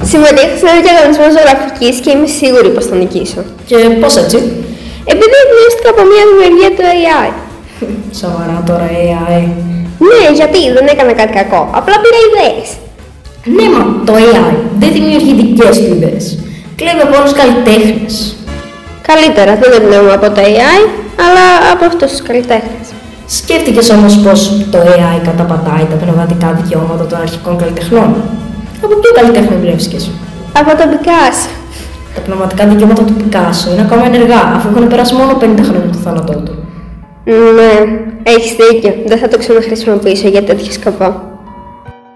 Συμμετείχα σε ένα διαγωνισμό ζωγραφικής και είμαι σίγουρη πως θα νικήσω. Και πώς έτσι? Επειδή εμπνεύστηκα από μια δημιουργία του AI. Σοβαρά τώρα AI. Ναι, γιατί δεν έκανα κάτι κακό. Απλά πήρα ιδέες. Ναι, μα το AI δεν δημιουργεί δικές του ιδέες. Κλέβει από όλους καλλιτέχνες. Καλύτερα, δεν εμπνέομαι από το AI, αλλά από αυτούς τους καλλιτέχνες. Σκέφτηκες όμως πως το AI καταπατάει τα πνευματικά δικαιώματα των αρχικών καλλιτεχνών? Από ποιο καλλιτέχνη εμπνεύστηκες? Από τον Πικάσο. Τα πνευματικά δικαιώματα του Πικάσο είναι ακόμα ενεργά, αφού έχουν περάσει μόνο 50 χρόνια από το θάνατό του. Ναι, έχεις δίκιο. Δεν θα το ξαναχρησιμοποιήσω για τέτοιο σκοπό.